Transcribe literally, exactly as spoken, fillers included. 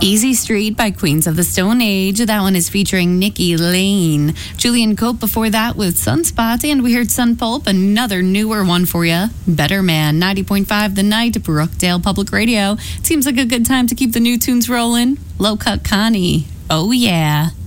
Easy Street by Queens of the Stone Age. That one is featuring Nikki Lane. Julian Cope before that with Sunspot. And we heard Sun Pulp, another newer one for you. Better Man, ninety point five The Night, Brookdale Public Radio. Seems like a good time to keep the new tunes rolling. Low Cut Connie. Oh, yeah.